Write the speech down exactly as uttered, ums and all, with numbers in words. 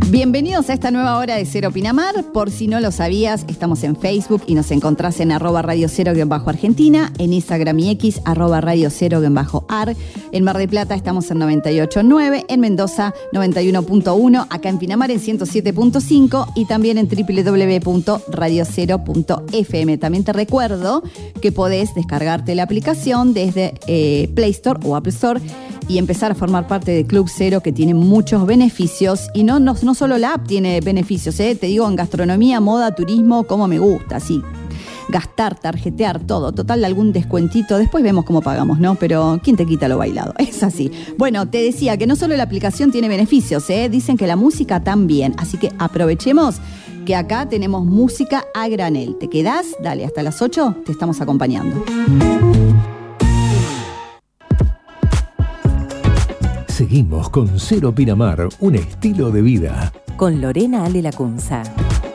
Bienvenidos a esta nueva hora de Cero Pinamar. Por si no lo sabías, estamos en Facebook y nos encontrás en arroba radio cero guión bajo Argentina, en Instagram y X, arroba radio cero guión bajo ar. En Mar del Plata estamos en noventa y ocho punto nueve, en Mendoza noventa y uno punto uno, acá en Pinamar en ciento siete punto cinco y también en doble u doble u doble u punto radio cero punto efe eme. También te recuerdo que podés descargarte la aplicación desde eh, Play Store o Apple Store y empezar a formar parte de Club Cero, que tiene muchos beneficios. Y no, no, no solo la app tiene beneficios, ¿eh? Te digo, en gastronomía, moda, turismo, como me gusta, así. Gastar, tarjetear, todo. Total, algún descuentito. Después vemos cómo pagamos, ¿no? Pero ¿quién te quita lo bailado? Es así. Bueno, te decía que no solo la aplicación tiene beneficios, ¿eh? Dicen que la música también. Así que aprovechemos que acá tenemos música a granel. ¿Te quedás? Dale, hasta las ocho te estamos acompañando. Seguimos con Cero Pinamar, un estilo de vida. Con Lorena Ale Lacunza.